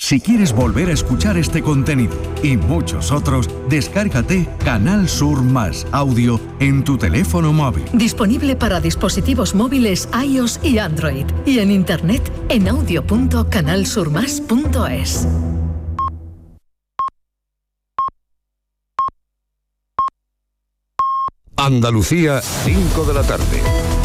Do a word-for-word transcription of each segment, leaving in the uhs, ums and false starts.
Si quieres volver a escuchar este contenido y muchos otros, descárgate Canal Sur Más Audio en tu teléfono móvil. Disponible para dispositivos móviles iOS y Android. Y en internet en audio punto canal sur más punto es. Andalucía, cinco de la tarde.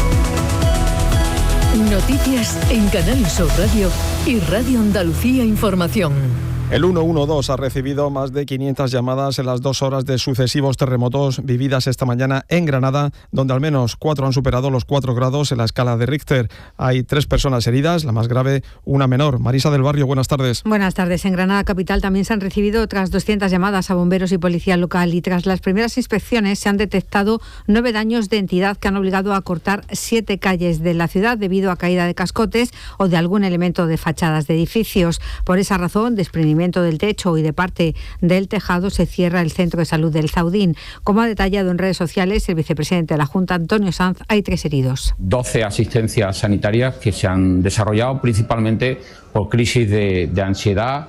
Noticias en Canal Sur Radio y Radio Andalucía Información. El ciento doce ha recibido más de quinientas llamadas en las dos horas de sucesivos terremotos vividas esta mañana en Granada, donde al menos cuatro han superado los cuatro grados en la escala de Richter. Hay tres personas heridas, la más grave, una menor. Marisa del Barrio, buenas tardes. Buenas tardes. En Granada capital también se han recibido otras doscientas llamadas a bomberos y policía local, y tras las primeras inspecciones se han detectado nueve daños de entidad que han obligado a cortar siete calles de la ciudad debido a caída de cascotes o de algún elemento de fachadas de edificios. Por esa razón, desprendimiento del techo y de parte del tejado, se cierra el centro de salud del Zaudín. Como ha detallado en redes sociales el vicepresidente de la Junta, Antonio Sanz, hay tres heridos. doce asistencias sanitarias que se han desarrollado principalmente por crisis de, de ansiedad,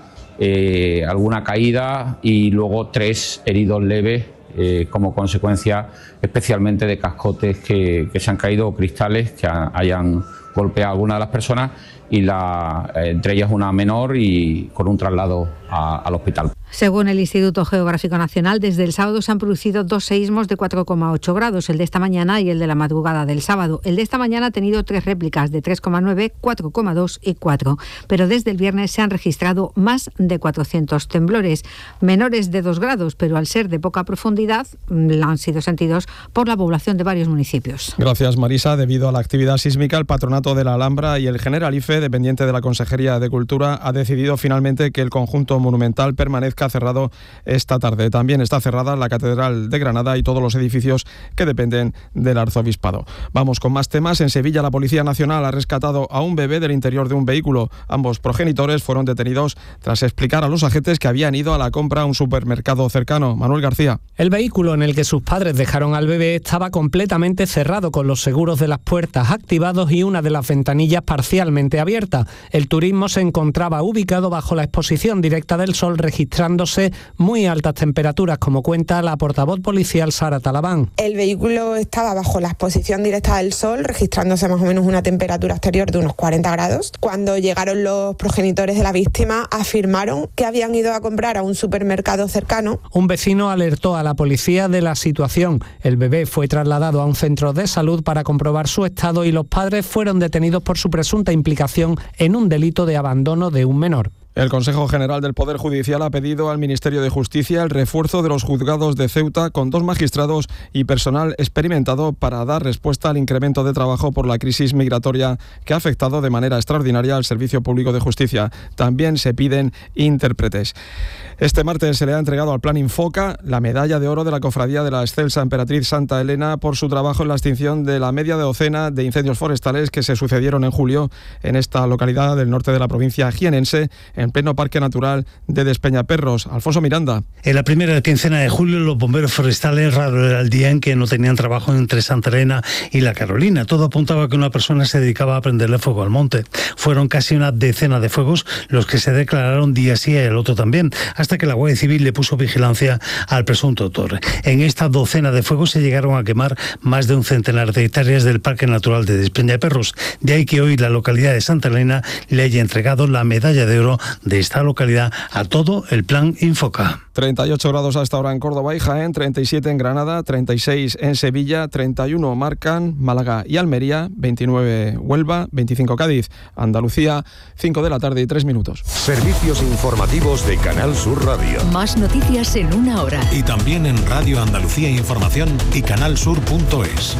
eh, alguna caída y luego tres heridos leves eh, como consecuencia especialmente de cascotes que, que se han caído o cristales que ha, hayan golpeado a alguna de las personas, y la, entre ellas una menor, y con un traslado a, al hospital. Según el Instituto Geográfico Nacional, desde el sábado se han producido dos seísmos de cuatro coma ocho grados, el de esta mañana y el de la madrugada del sábado. El de esta mañana ha tenido tres réplicas de tres coma nueve, cuatro coma dos y cuatro, pero desde el viernes se han registrado más de cuatrocientos temblores, menores de dos grados, pero al ser de poca profundidad han sido sentidos por la población de varios municipios. Gracias, Marisa. Debido a la actividad sísmica, el Patronato de la Alhambra y el Generalife, dependiente de la Consejería de Cultura, ha decidido finalmente que el conjunto monumental permanezca cerrado esta tarde. También está cerrada la Catedral de Granada y todos los edificios que dependen del Arzobispado. Vamos con más temas. En Sevilla, la Policía Nacional ha rescatado a un bebé del interior de un vehículo. Ambos progenitores fueron detenidos tras explicar a los agentes que habían ido a la compra a un supermercado cercano. Manuel García. El vehículo en el que sus padres dejaron al bebé estaba completamente cerrado, con los seguros de las puertas activados y una de las ventanillas parcialmente abierta. El turismo se encontraba ubicado bajo la exposición directa del sol, registrándose muy altas temperaturas, como cuenta la portavoz policial Sara Talabán. El vehículo estaba bajo la exposición directa del sol, registrándose más o menos una temperatura exterior de unos cuarenta grados. Cuando llegaron los progenitores de la víctima, afirmaron que habían ido a comprar a un supermercado cercano. Un vecino alertó a la policía de la situación. El bebé fue trasladado a un centro de salud para comprobar su estado y los padres fueron detenidos por su presunta implicación en un delito de abandono de un menor. El Consejo General del Poder Judicial ha pedido al Ministerio de Justicia el refuerzo de los juzgados de Ceuta con dos magistrados y personal experimentado para dar respuesta al incremento de trabajo por la crisis migratoria que ha afectado de manera extraordinaria al Servicio Público de Justicia. También se piden intérpretes. Este martes se le ha entregado al Plan Infoca la medalla de oro de la Cofradía de la Excelsa Emperatriz Santa Elena por su trabajo en la extinción de la media docena de incendios forestales que se sucedieron en julio en esta localidad del norte de la provincia jienense, en pleno Parque Natural de Despeñaperros. Alfonso Miranda. En la primera quincena de julio, los bomberos forestales, raro era el día en que no tenían trabajo entre Santa Elena y La Carolina. Todo apuntaba a que una persona se dedicaba a prenderle fuego al monte. Fueron casi una decena de fuegos los que se declararon día sí y el otro también, hasta que la Guardia Civil le puso vigilancia al presunto autor. En esta docena de fuegos se llegaron a quemar más de un centenar de hectáreas del Parque Natural de Despeñaperros. De ahí que hoy la localidad de Santa Elena le haya entregado la medalla de oro de esta localidad a todo el Plan Infoca. treinta y ocho grados hasta ahora en Córdoba y Jaén, treinta y siete en Granada, treinta y seis en Sevilla, treinta y uno marcan Málaga y Almería, veintinueve Huelva, veinticinco Cádiz. Andalucía, cinco de la tarde y tres minutos. Servicios informativos de Canal Sur Radio. Más noticias en una hora. Y también en Radio Andalucía Información y canalsur punto es.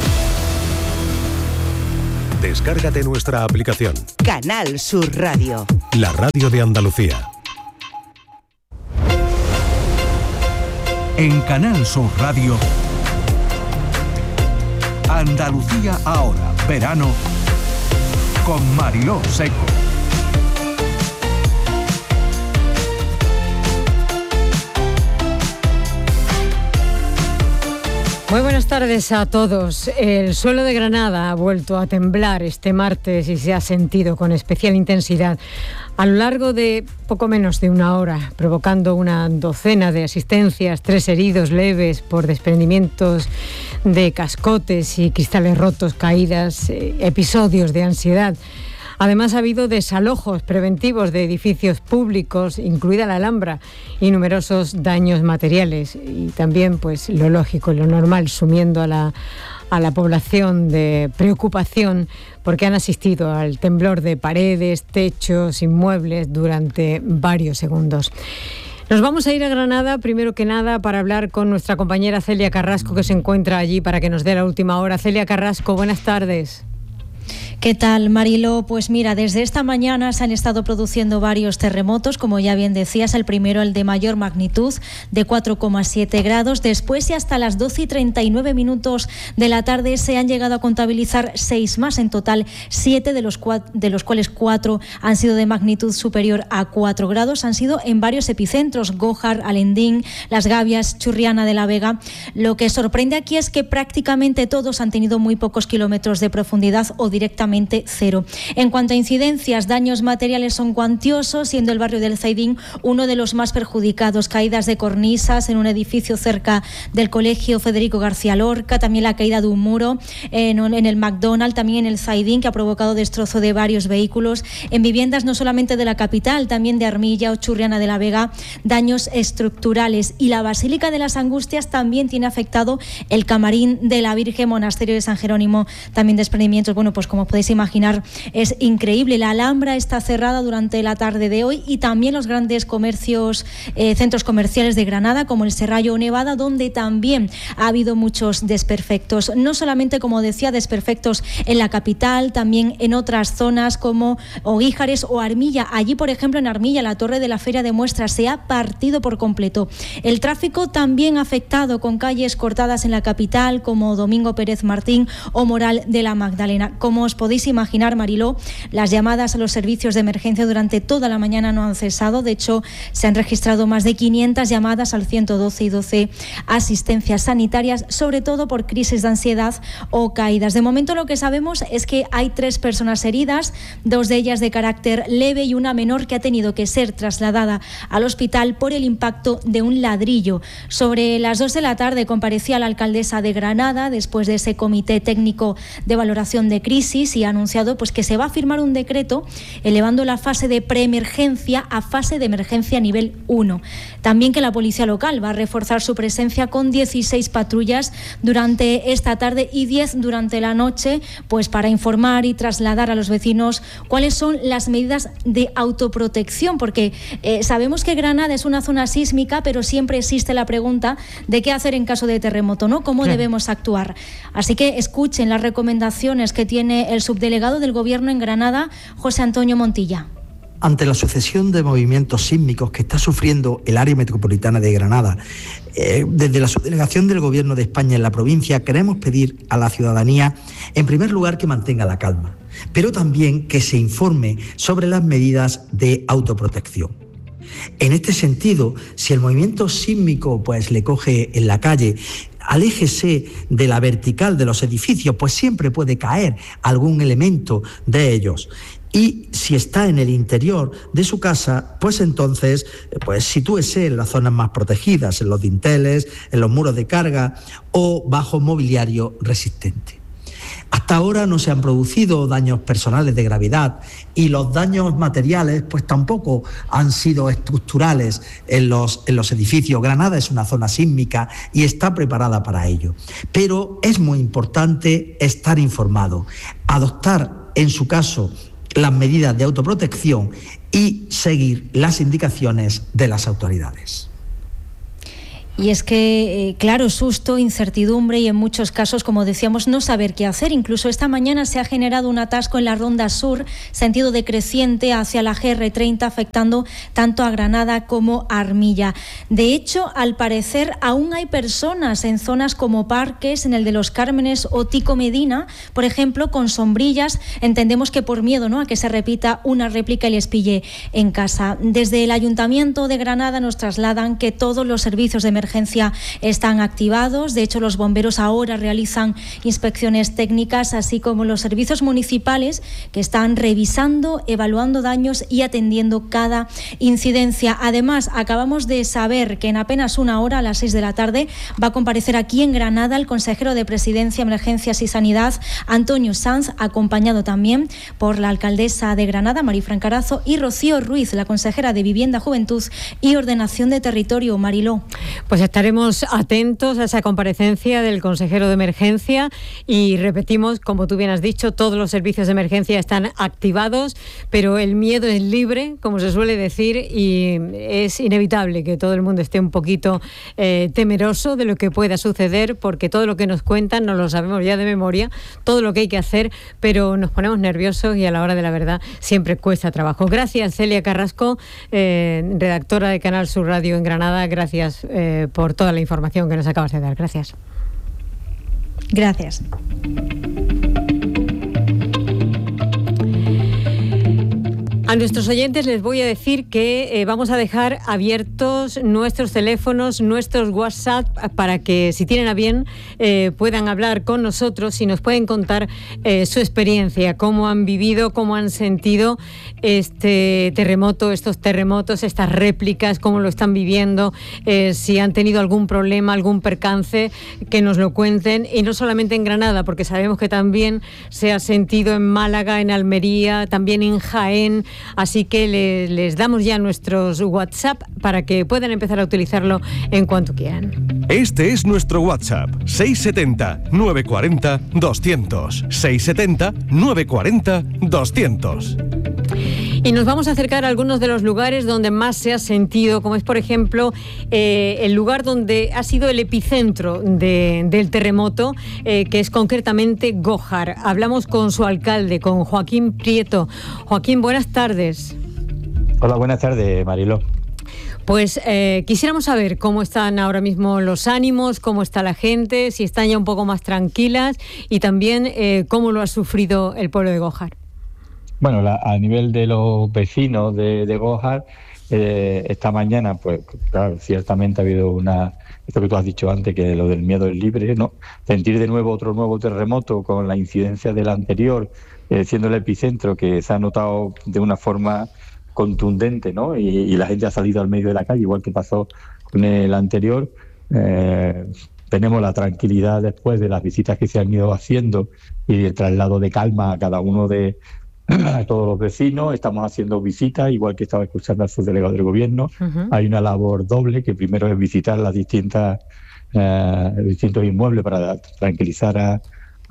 Descárgate nuestra aplicación. Canal Sur Radio. La radio de Andalucía. En Canal Sur Radio, Andalucía ahora, verano, con Mariló Seco. Muy buenas tardes a todos. El suelo de Granada ha vuelto a temblar este martes y se ha sentido con especial intensidad a lo largo de poco menos de una hora, provocando una docena de asistencias, tres heridos leves por desprendimientos de cascotes y cristales rotos, caídas, eh, episodios de ansiedad. Además, ha habido desalojos preventivos de edificios públicos, incluida la Alhambra, y numerosos daños materiales. Y también, pues, lo lógico y lo normal, sumiendo a la, a la población de preocupación porque han asistido al temblor de paredes, techos, inmuebles durante varios segundos. Nos vamos a ir a Granada, primero que nada, para hablar con nuestra compañera Celia Carrasco, que se encuentra allí para que nos dé la última hora. Celia Carrasco, buenas tardes. ¿Qué tal, Mariló? Pues mira, desde esta mañana se han estado produciendo varios terremotos, como ya bien decías, el primero, el de mayor magnitud, de cuatro coma siete grados. Después, y hasta las doce y treinta y nueve minutos de la tarde, se han llegado a contabilizar seis más. En total, siete de los, cua- de los cuales cuatro han sido de magnitud superior a cuatro grados. Han sido en varios epicentros: Gójar, Alendín, Las Gavias, Churriana de la Vega. Lo que sorprende aquí es que prácticamente todos han tenido muy pocos kilómetros de profundidad o directamente cero. En cuanto a incidencias, daños materiales son cuantiosos, siendo el barrio del Zaidín uno de los más perjudicados. Caídas de cornisas en un edificio cerca del Colegio Federico García Lorca, también la caída de un muro en, en el McDonald's, también en el Zaidín, que ha provocado destrozo de varios vehículos. En viviendas no solamente de la capital, también de Armilla o Churriana de la Vega, daños estructurales. Y la Basílica de las Angustias también tiene afectado el Camarín de la Virgen, Monasterio de San Jerónimo, también desprendimientos. Bueno, pues como podéis imaginar, es increíble. La Alhambra está cerrada durante la tarde de hoy, y también los grandes comercios, eh, centros comerciales de Granada, como el Serrallo o Nevada, donde también ha habido muchos desperfectos. No solamente, como decía, desperfectos en la capital, también en otras zonas como Oguíjares o Armilla. Allí, por ejemplo, en Armilla, la torre de la Feria de Muestras se ha partido por completo. El tráfico también afectado, con calles cortadas en la capital, como Domingo Pérez Martín o Moral de la Magdalena. Como os podéis imaginar, Mariló, las llamadas a los servicios de emergencia durante toda la mañana no han cesado. De hecho, se han registrado más de quinientas llamadas al ciento doce y doce asistencias sanitarias, sobre todo por crisis de ansiedad o caídas. De momento, lo que sabemos es que hay tres personas heridas, dos de ellas de carácter leve y una menor que ha tenido que ser trasladada al hospital por el impacto de un ladrillo. Sobre las dos de la tarde comparecía la alcaldesa de Granada después de ese comité técnico de valoración de crisis, y ha anunciado pues que se va a firmar un decreto elevando la fase de preemergencia a fase de emergencia nivel uno. También que la policía local va a reforzar su presencia con dieciséis patrullas durante esta tarde y diez durante la noche, pues para informar y trasladar a los vecinos cuáles son las medidas de autoprotección, porque eh, sabemos que Granada es una zona sísmica, pero siempre existe la pregunta de qué hacer en caso de terremoto, ¿no? ¿Cómo claro. debemos actuar? Así que escuchen las recomendaciones que tiene el subdelegado del Gobierno en Granada, José Antonio Montilla. Ante la sucesión de movimientos sísmicos que está sufriendo el área metropolitana de Granada, eh, desde la subdelegación del Gobierno de España en la provincia queremos pedir a la ciudadanía, en primer lugar, que mantenga la calma, pero también que se informe sobre las medidas de autoprotección. En este sentido, si el movimiento sísmico pues, le coge en la calle, aléjese de la vertical de los edificios, pues siempre puede caer algún elemento de ellos. Y si está en el interior de su casa, pues entonces pues sitúese en las zonas más protegidas, en los dinteles, en los muros de carga o bajo mobiliario resistente. Hasta ahora no se han producido daños personales de gravedad, y los daños materiales pues tampoco han sido estructurales en los, en los edificios. Granada es una zona sísmica y está preparada para ello. Pero es muy importante estar informado, adoptar en su caso las medidas de autoprotección y seguir las indicaciones de las autoridades. Y es que, eh, claro, susto, incertidumbre y en muchos casos, como decíamos, no saber qué hacer. Incluso esta mañana se ha generado un atasco en la Ronda Sur, sentido decreciente hacia la G R treinta, afectando tanto a Granada como a Armilla. De hecho, al parecer, aún hay personas en zonas como Parques, en el de los Cármenes o Tico Medina, por ejemplo, con sombrillas. Entendemos que por miedo, ¿no?, a que se repita una réplica y les pille en casa. Desde el Ayuntamiento de Granada nos trasladan que todos los servicios de emergencia emergencia están activados. De hecho, los bomberos ahora realizan inspecciones técnicas, así como los servicios municipales que están revisando, evaluando daños y atendiendo cada incidencia. Además, acabamos de saber que en apenas una hora, a las seis de la tarde, va a comparecer aquí en Granada el consejero de Presidencia, Emergencias y Sanidad, Antonio Sanz, acompañado también por la alcaldesa de Granada, Marifran Carazo, y Rocío Ruiz, la consejera de Vivienda, Juventud y Ordenación de Territorio. Mariló. Pues estaremos atentos a esa comparecencia del consejero de Emergencia y repetimos, como tú bien has dicho, todos los servicios de emergencia están activados, pero el miedo es libre, como se suele decir, y es inevitable que todo el mundo esté un poquito eh, temeroso de lo que pueda suceder, porque todo lo que nos cuentan nos lo sabemos ya de memoria, todo lo que hay que hacer, pero nos ponemos nerviosos y a la hora de la verdad siempre cuesta trabajo. Gracias, Celia Carrasco, eh, redactora de Canal Sur Radio en Granada. Gracias eh, por toda la información que nos acabas de dar. Gracias. Gracias. A nuestros oyentes les voy a decir que eh, vamos a dejar abiertos nuestros teléfonos, nuestros WhatsApp, para que si tienen a bien eh, puedan hablar con nosotros y nos pueden contar eh, su experiencia, cómo han vivido, cómo han sentido este terremoto, estos terremotos, estas réplicas, cómo lo están viviendo, eh, si han tenido algún problema, algún percance, que nos lo cuenten, y no solamente en Granada, porque sabemos que también se ha sentido en Málaga, en Almería, también en Jaén. Así que les, les damos ya nuestros WhatsApp para que puedan empezar a utilizarlo en cuanto quieran. Este es nuestro WhatsApp, seis siete cero, nueve cuatro cero, doscientos. seis siete cero, nueve cuatro cero, doscientos. Y nos vamos a acercar a algunos de los lugares donde más se ha sentido, como es, por ejemplo, eh, el lugar donde ha sido el epicentro de, del terremoto, eh, que es concretamente Gójar. Hablamos con su alcalde, con Joaquín Prieto. Joaquín, buenas tardes. Hola, buenas tardes, Mariló. Pues eh, quisiéramos saber cómo están ahora mismo los ánimos, cómo está la gente, si están ya un poco más tranquilas, y también eh, cómo lo ha sufrido el pueblo de Gójar. Bueno, la, a nivel de los vecinos de, de Gójar, eh, esta mañana, pues claro, ciertamente ha habido una, esto que tú has dicho antes, que lo del miedo es libre, ¿no? Sentir de nuevo otro nuevo terremoto con la incidencia del anterior, eh, siendo el epicentro, que se ha notado de una forma contundente, ¿no? Y, y la gente ha salido al medio de la calle, igual que pasó con el anterior. Eh, tenemos la tranquilidad después de las visitas que se han ido haciendo y el traslado de calma a cada uno de a todos los vecinos. Estamos haciendo visitas, igual que estaba escuchando al subdelegado del gobierno. Uh-huh. Hay una labor doble, que primero es visitar las distintas eh, distintos inmuebles para tranquilizar a,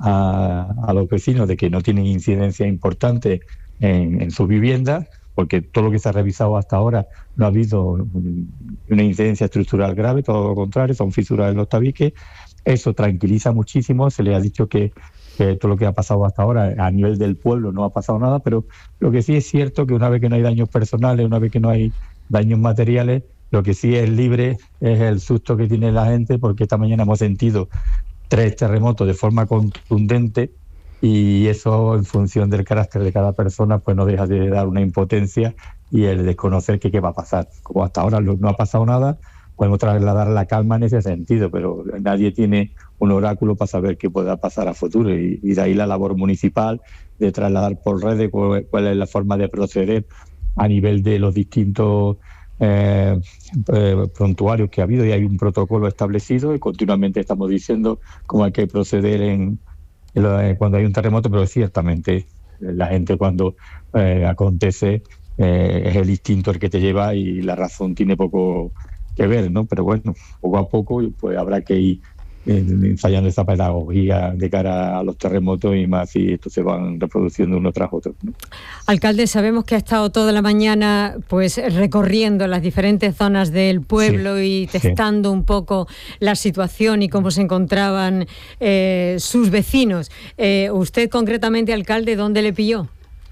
a, a los vecinos de que no tienen incidencia importante en, en sus viviendas, porque todo lo que se ha revisado hasta ahora no ha habido una incidencia estructural grave, todo lo contrario, son fisuras en los tabiques. Eso tranquiliza muchísimo. Se le ha dicho que que todo lo que ha pasado hasta ahora a nivel del pueblo no ha pasado nada, pero lo que sí es cierto que una vez que no hay daños personales, una vez que no hay daños materiales, lo que sí es libre es el susto que tiene la gente, porque esta mañana hemos sentido tres terremotos de forma contundente, y eso, en función del carácter de cada persona, pues no deja de dar una impotencia y el desconocer que qué va a pasar. Como hasta ahora no ha pasado nada, podemos trasladar la calma en ese sentido, pero nadie tiene un oráculo para saber qué pueda pasar a futuro, y, y de ahí la labor municipal de trasladar por redes cuál, cuál es la forma de proceder a nivel de los distintos eh, eh, prontuarios que ha habido, y hay un protocolo establecido y continuamente estamos diciendo cómo hay que proceder en, en lo, eh, cuando hay un terremoto, pero ciertamente la gente cuando eh, acontece eh, es el instinto el que te lleva y la razón tiene poco que ver, ¿no? Pero bueno, poco a poco pues habrá que ir ensayando esa pedagogía de cara a los terremotos, y más si estos se van reproduciendo uno tras otro, ¿no? Alcalde, sabemos que ha estado toda la mañana pues recorriendo las diferentes zonas del pueblo, sí, y testando sí. un poco la situación y cómo se encontraban eh, sus vecinos. Eh, usted concretamente, alcalde, ¿dónde le pilló?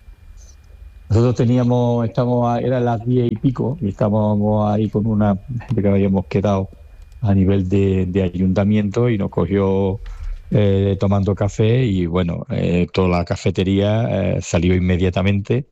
Nosotros teníamos, estamos, eran las diez y pico, y estábamos ahí con una gente que habíamos quedado a nivel de, de ayuntamiento, y nos cogió eh, tomando café, y bueno, eh, toda la cafetería eh, salió inmediatamente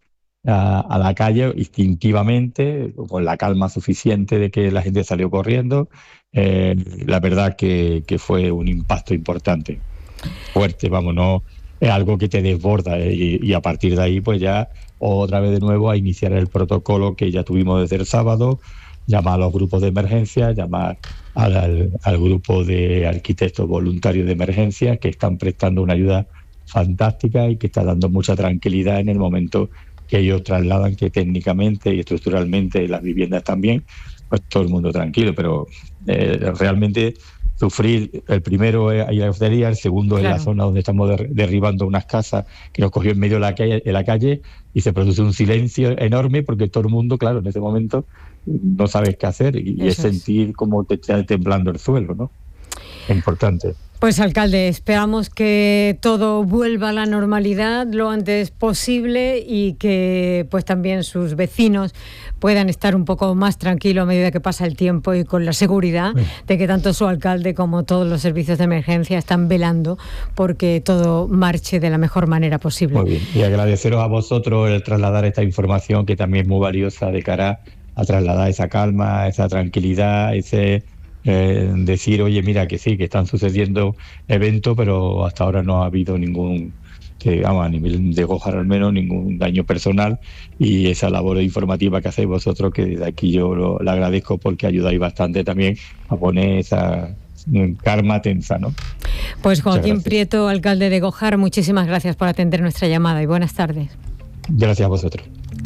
a, a la calle instintivamente, con la calma suficiente de que la gente salió corriendo. Eh, la verdad que, que fue un impacto importante, fuerte, vamos, no es algo que te desborda, eh, y, y a partir de ahí pues ya otra vez de nuevo a iniciar el protocolo que ya tuvimos desde el sábado, llamar a los grupos de emergencia, llamar al, al, al grupo de arquitectos voluntarios de emergencia que están prestando una ayuda fantástica y que está dando mucha tranquilidad en el momento que ellos trasladan, que técnicamente y estructuralmente las viviendas también, pues todo el mundo tranquilo, pero eh, realmente sufrir, el primero es ahí la hostería, el segundo claro. es la zona donde estamos der, derribando unas casas que nos cogió en medio de la calle, de la calle y se produce un silencio enorme porque todo el mundo, claro, en ese momento no sabes qué hacer y, y es sentir como te está temblando el suelo, ¿no? Es importante. Pues alcalde, esperamos que todo vuelva a la normalidad lo antes posible y que pues también sus vecinos puedan estar un poco más tranquilos a medida que pasa el tiempo y con la seguridad sí. de que tanto su alcalde como todos los servicios de emergencia están velando porque todo marche de la mejor manera posible. Muy bien, y agradeceros a vosotros el trasladar esta información que también es muy valiosa de cara a trasladar esa calma, esa tranquilidad, ese... Eh, decir, oye, mira, que sí, que están sucediendo eventos, pero hasta ahora no ha habido ningún, que, vamos, a nivel de Gójar al menos, ningún daño personal, y esa labor informativa que hacéis vosotros, que desde aquí yo lo, lo agradezco porque ayudáis bastante también a poner esa calma tensa, ¿no? Pues Joaquín Prieto, alcalde de Gójar, muchísimas gracias por atender nuestra llamada y buenas tardes. Gracias a vosotros.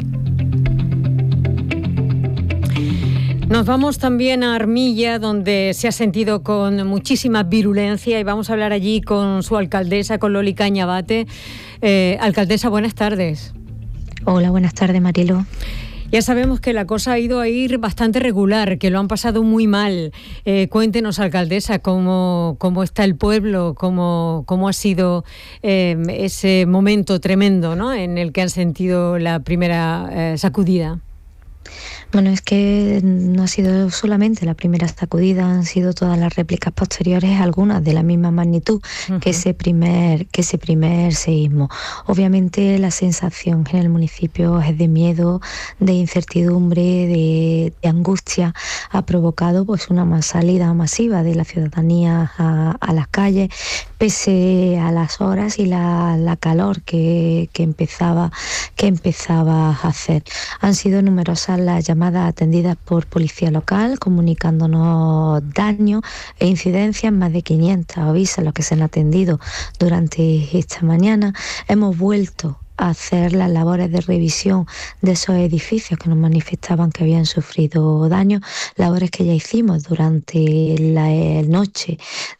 Nos vamos también a Armilla, donde se ha sentido con muchísima virulencia y vamos a hablar allí con su alcaldesa, con Loli Cañabate. Eh, alcaldesa, buenas tardes. Hola, buenas tardes, Marilo. Ya sabemos que la cosa ha ido a ir bastante regular, que lo han pasado muy mal. Eh, cuéntenos, alcaldesa, cómo, cómo está el pueblo, cómo, cómo ha sido eh, ese momento tremendo, ¿no?, en el que han sentido la primera eh, sacudida. Bueno, es que no ha sido solamente la primera sacudida, han sido todas las réplicas posteriores, algunas de la misma magnitud uh-huh. que ese primer que ese primer seísmo. Obviamente la sensación en el municipio es de miedo, de incertidumbre, de, de angustia. Ha provocado pues una salida masiva de la ciudadanía a, a las calles, pese a las horas y la, la calor que, que empezaba que empezaba a hacer. Han sido numerosas las llamadas atendidas por policía local, comunicándonos daños e incidencias, más de quinientos avisos los que se han atendido durante esta mañana. Hemos vuelto a hacer las labores de revisión de esos edificios que nos manifestaban que habían sufrido daños, labores que ya hicimos durante la noche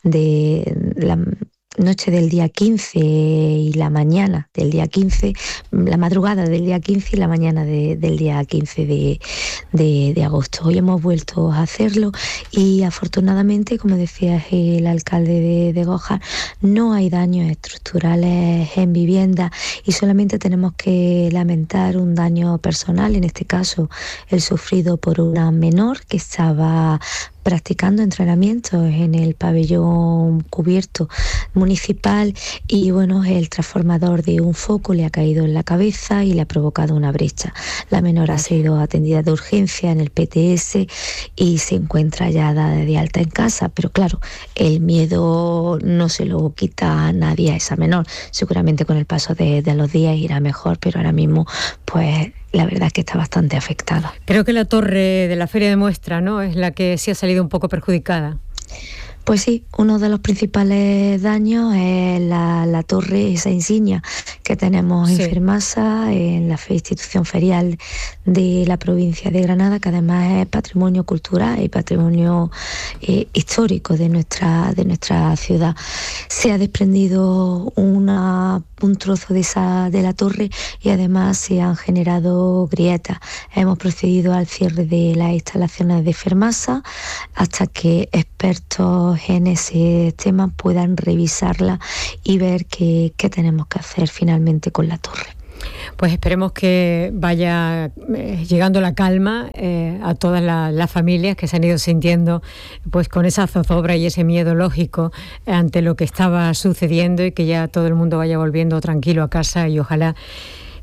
de la noche del día quince y la mañana del día quince, la madrugada del día quince y la mañana de, del día quince de, de, de agosto. Hoy hemos vuelto a hacerlo y afortunadamente, como decía el alcalde de, de Gójar, no hay daños estructurales en vivienda y solamente tenemos que lamentar un daño personal, en este caso el sufrido por una menor que estaba practicando entrenamientos en el pabellón cubierto municipal y bueno, el transformador de un foco le ha caído en la cabeza y le ha provocado una brecha. La menor ha sido atendida de urgencia en el P T S y se encuentra ya dada de alta en casa, pero claro, el miedo no se lo quita a nadie a esa menor. Seguramente con el paso de, de los días irá mejor, pero ahora mismo pues la verdad es que está bastante afectada. Creo que la torre de la Feria de Muestra, ¿no?, es la que sí ha salido un poco perjudicada. Pues sí, uno de los principales daños es la, la torre, esa insignia que tenemos sí. en Fermasa, en la institución ferial de la provincia de Granada, que además es patrimonio cultural y patrimonio eh, histórico de nuestra, de nuestra ciudad. Se ha desprendido una, un trozo de, esa, de la torre y además se han generado grietas. Hemos procedido al cierre de las instalaciones de Fermasa hasta que expertos en ese tema puedan revisarla y ver qué, qué tenemos que hacer finalmente con la torre. Pues esperemos que vaya eh, llegando la calma eh, a todas la, las familias que se han ido sintiendo pues con esa zozobra y ese miedo lógico ante lo que estaba sucediendo y que ya todo el mundo vaya volviendo tranquilo a casa y ojalá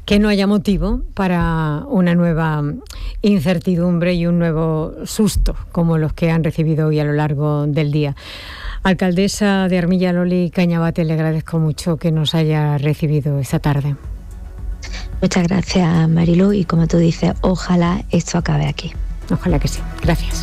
que no haya motivo para una nueva incertidumbre y un nuevo susto como los que han recibido hoy a lo largo del día. Alcaldesa de Armilla, Loli Cañabate, le agradezco mucho que nos haya recibido esta tarde. Muchas gracias, Mariló, y como tú dices, ojalá esto acabe aquí. Ojalá que sí. Gracias.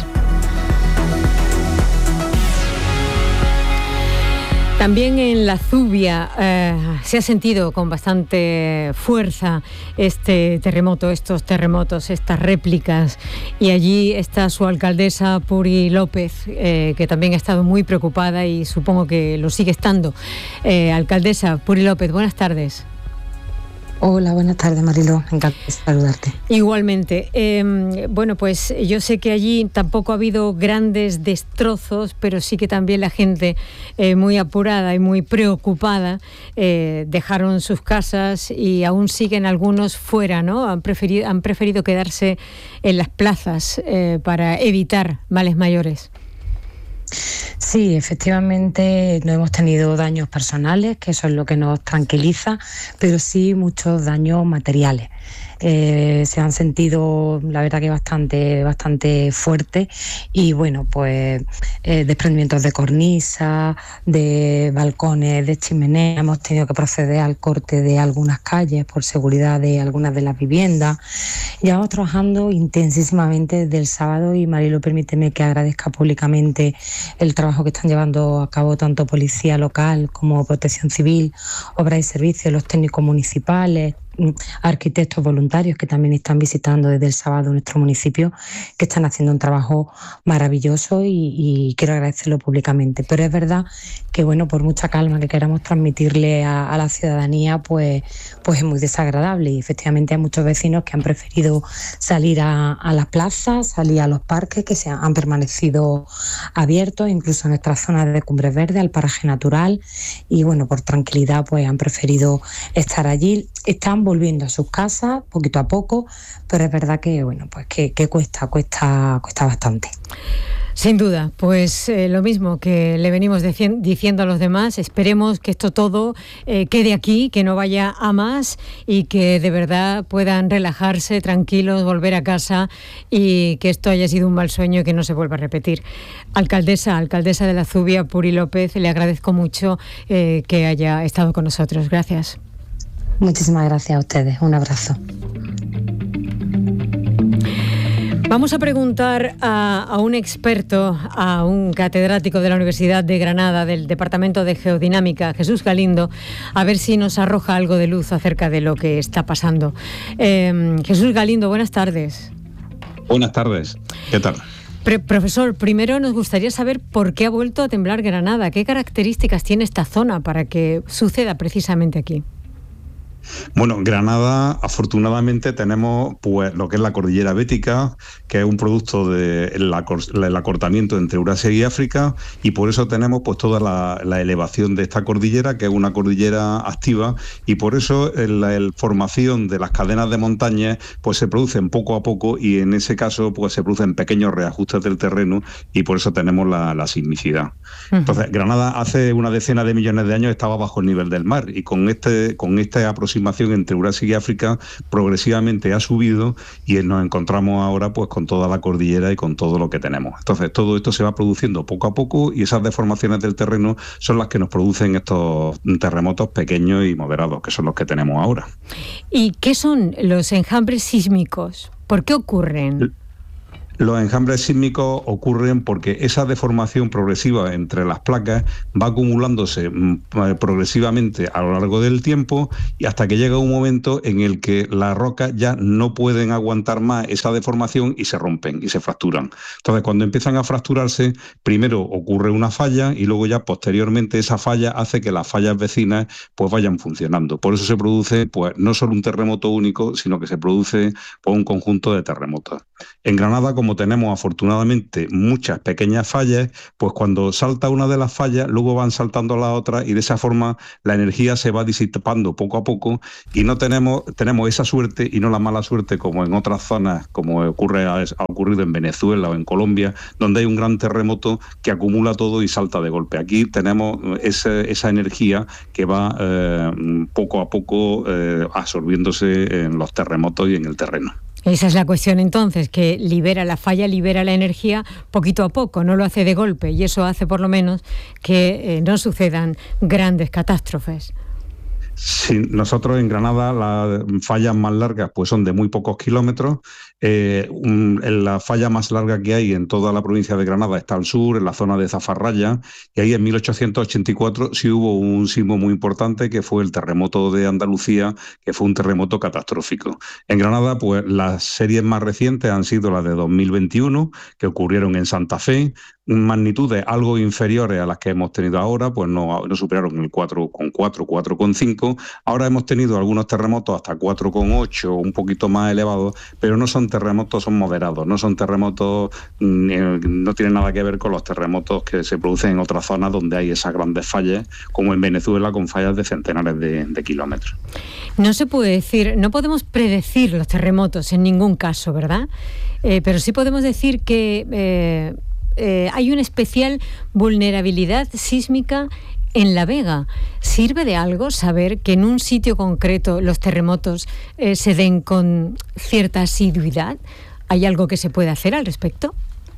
También en la Zubia eh, se ha sentido con bastante fuerza este terremoto, estos terremotos, estas réplicas, y allí está su alcaldesa Puri López, eh, que también ha estado muy preocupada y supongo que lo sigue estando. Eh, alcaldesa Puri López, buenas tardes. Hola, buenas tardes, Mariló, encantada de saludarte. Igualmente. Eh, bueno, pues yo sé que allí tampoco ha habido grandes destrozos, pero sí que también la gente eh, muy apurada y muy preocupada eh, dejaron sus casas y aún siguen algunos fuera, ¿no? Han preferido, han preferido quedarse en las plazas eh, para evitar males mayores. Sí, efectivamente no hemos tenido daños personales, que eso es lo que nos tranquiliza, pero sí muchos daños materiales. Eh, se han sentido, la verdad, que bastante bastante fuertes, y bueno, pues eh, desprendimientos de cornisa, de balcones, de chimenea. Hemos tenido que proceder al corte de algunas calles por seguridad de algunas de las viviendas. Llevamos trabajando intensísimamente desde el sábado, y Marilo, permíteme que agradezca públicamente el trabajo que están llevando a cabo tanto Policía Local como Protección Civil, Obras y Servicios, los técnicos municipales, arquitectos voluntarios que también están visitando desde el sábado nuestro municipio, que están haciendo un trabajo maravilloso, y, y quiero agradecerlo públicamente. Pero es verdad que, bueno, por mucha calma que queramos transmitirle a, a la ciudadanía, pues, pues es muy desagradable, y efectivamente hay muchos vecinos que han preferido salir a, a las plazas, salir a los parques que se han, han permanecido abiertos, incluso en nuestras zonas de Cumbres Verdes, al paraje natural, y bueno, por tranquilidad pues han preferido estar allí. Están volviendo a sus casas poquito a poco, pero es verdad que bueno, pues que, que cuesta, cuesta, cuesta bastante. Sin duda, pues eh, lo mismo que le venimos deci- diciendo a los demás, esperemos que esto todo eh, quede aquí, que no vaya a más, y que de verdad puedan relajarse, tranquilos, volver a casa, y que esto haya sido un mal sueño y que no se vuelva a repetir. Alcaldesa, alcaldesa de la Zubia, Puri López, le agradezco mucho eh, que haya estado con nosotros. Gracias. Muchísimas gracias a ustedes. Un abrazo. Vamos a preguntar a, a un experto, a un catedrático de la Universidad de Granada, del Departamento de Geodinámica, Jesús Galindo, a ver si nos arroja algo de luz acerca de lo que está pasando. Eh, Jesús Galindo, buenas tardes. Buenas tardes. ¿Qué tal? Pre- profesor, primero nos gustaría saber por qué ha vuelto a temblar Granada. ¿Qué características tiene esta zona para que suceda precisamente aquí? Bueno, Granada, afortunadamente tenemos pues lo que es la cordillera bética, que es un producto del acortamiento entre Eurasia y África, y por eso tenemos pues toda la, la elevación de esta cordillera, que es una cordillera activa, y por eso la formación de las cadenas de montañas pues se producen poco a poco, y en ese caso pues se producen pequeños reajustes del terreno, y por eso tenemos la, la sismicidad. Uh-huh. Entonces, Granada hace una decena de millones de años estaba bajo el nivel del mar, y con este con esta aproximación entre Eurasia y África progresivamente ha subido, y nos encontramos ahora pues con toda la cordillera y con todo lo que tenemos. Entonces todo esto se va produciendo poco a poco, y esas deformaciones del terreno son las que nos producen estos terremotos pequeños y moderados, que son los que tenemos ahora. ¿Y qué son los enjambres sísmicos? ¿Por qué ocurren? Los enjambres sísmicos ocurren porque esa deformación progresiva entre las placas va acumulándose progresivamente a lo largo del tiempo, y hasta que llega un momento en el que las rocas ya no pueden aguantar más esa deformación y se rompen y se fracturan. Entonces, cuando empiezan a fracturarse, primero ocurre una falla, y luego ya posteriormente esa falla hace que las fallas vecinas pues vayan funcionando. Por eso se produce pues no solo un terremoto único, sino que se produce pues, un conjunto de terremotos. En Granada, como tenemos afortunadamente muchas pequeñas fallas, pues cuando salta una de las fallas, luego van saltando las otras y de esa forma la energía se va disipando poco a poco y no tenemos, tenemos esa suerte y no la mala suerte como en otras zonas, como ocurre, ha ocurrido en Venezuela o en Colombia, donde hay un gran terremoto que acumula todo y salta de golpe. Aquí tenemos ese, esa energía que va eh, poco a poco eh, absorbiéndose en los terremotos y en el terreno. Esa es la cuestión entonces, que libera la falla, libera la energía poquito a poco, no lo hace de golpe, y eso hace por lo menos que eh, no sucedan grandes catástrofes. Sí, nosotros en Granada las fallas más largas pues son de muy pocos kilómetros. Eh, un, en la falla más larga que hay en toda la provincia de Granada está al sur, en la zona de Zafarraya, y ahí en mil ochocientos ochenta y cuatro sí hubo un sismo muy importante que fue el terremoto de Andalucía, que fue un terremoto catastrófico. En Granada pues las series más recientes han sido las de dos mil veintiuno, que ocurrieron en Santa Fe, magnitudes algo inferiores a las que hemos tenido ahora, pues no, no superaron el cuatro coma cuatro, cuatro coma cinco. Ahora hemos tenido algunos terremotos hasta cuatro coma ocho, un poquito más elevados, pero no son terremotos, son moderados, no son terremotos, no tienen nada que ver con los terremotos que se producen en otras zonas donde hay esas grandes fallas, como en Venezuela, con fallas de centenares de, de kilómetros. No se puede decir, no podemos predecir los terremotos en ningún caso, ¿verdad? Eh, pero sí podemos decir que eh, Eh, hay una especial vulnerabilidad sísmica en La Vega. ¿Sirve de algo saber que en un sitio concreto los terremotos eh, se den con cierta asiduidad? ¿Hay algo que se puede hacer al respecto?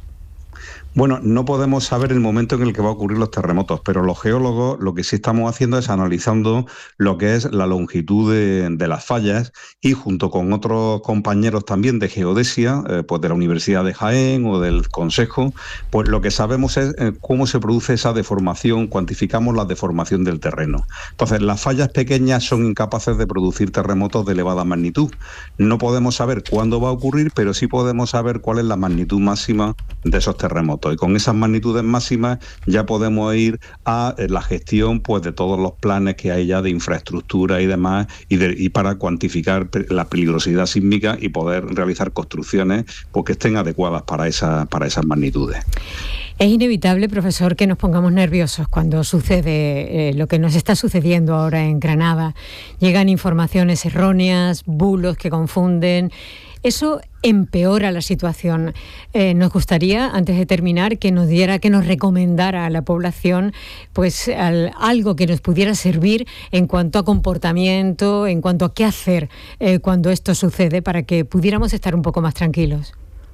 Bueno, no podemos saber el momento en el que va a ocurrir los terremotos, pero los geólogos lo que sí estamos haciendo es analizando lo que es la longitud de, de las fallas, y junto con otros compañeros también de geodesia, eh, pues de la Universidad de Jaén o del Consejo, pues lo que sabemos es eh, cómo se produce esa deformación, cuantificamos la deformación del terreno. Entonces, las fallas pequeñas son incapaces de producir terremotos de elevada magnitud. No podemos saber cuándo va a ocurrir, pero sí podemos saber cuál es la magnitud máxima de esos terremotos. Y con esas magnitudes máximas ya podemos ir a la gestión pues de todos los planes que hay ya de infraestructura y demás, y, de, y para cuantificar la peligrosidad sísmica y poder realizar construcciones pues, que estén adecuadas para, esa, para esas magnitudes. Es inevitable, profesor, que nos pongamos nerviosos cuando sucede eh, lo que nos está sucediendo ahora en Granada. Llegan informaciones erróneas, bulos que confunden. Eso empeora la situación. Eh, nos gustaría, antes de terminar, que nos diera, que nos recomendara a la población pues al, algo que nos pudiera servir en cuanto a comportamiento, en cuanto a qué hacer eh, cuando esto sucede, para que pudiéramos estar un poco más tranquilos.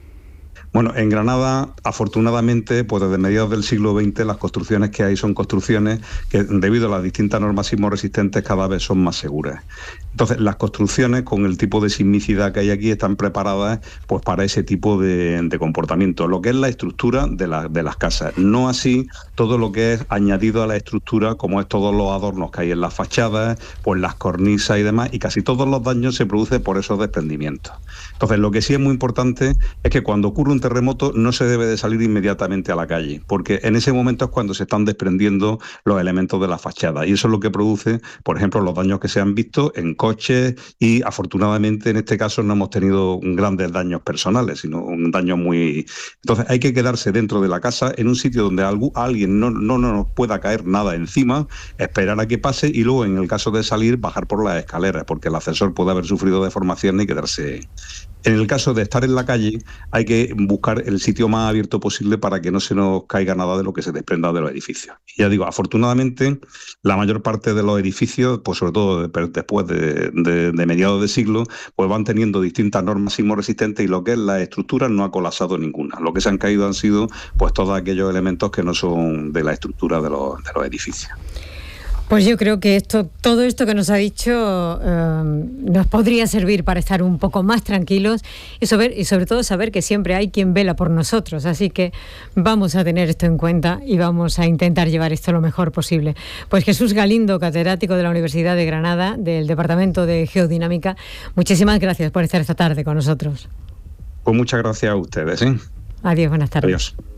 Bueno, en Granada, afortunadamente, pues desde mediados del siglo veinte, las construcciones que hay son construcciones que, debido a las distintas normas sismoresistentes, cada vez son más seguras. Entonces, las construcciones, con el tipo de sismicidad que hay aquí, están preparadas pues para ese tipo de, de comportamiento, lo que es la estructura de, la, de las casas. No así todo lo que es añadido a la estructura, como es todos los adornos que hay en las fachadas, pues las cornisas y demás, y casi todos los daños se producen por esos desprendimientos. Entonces, lo que sí es muy importante es que cuando ocurre un terremoto no se debe de salir inmediatamente a la calle, porque en ese momento es cuando se están desprendiendo los elementos de la fachada, y eso es lo que produce, por ejemplo, los daños que se han visto en coches, y afortunadamente en este caso no hemos tenido grandes daños personales, sino un daño muy... Entonces hay que quedarse dentro de la casa, en un sitio donde algún, alguien no, no, no nos pueda caer nada encima, esperar a que pase, y luego en el caso de salir, bajar por las escaleras, porque el ascensor puede haber sufrido deformaciones y quedarse... En el caso de estar en la calle, hay que buscar el sitio más abierto posible para que no se nos caiga nada de lo que se desprenda de los edificios. Y ya digo, afortunadamente, la mayor parte de los edificios, pues sobre todo después de, de, de mediados de siglo, pues van teniendo distintas normas sismoresistentes, y lo que es la estructura no ha colapsado ninguna. Lo que se han caído han sido pues todos aquellos elementos que no son de la estructura de los, de los edificios. Pues yo creo que esto, todo esto que nos ha dicho eh, nos podría servir para estar un poco más tranquilos y sobre, y sobre todo saber que siempre hay quien vela por nosotros. Así que vamos a tener esto en cuenta y vamos a intentar llevar esto lo mejor posible. Pues Jesús Galindo, catedrático de la Universidad de Granada, del Departamento de Geodinámica, muchísimas gracias por estar esta tarde con nosotros. Pues muchas gracias a ustedes. ¿eh? Adiós, buenas tardes. Adiós.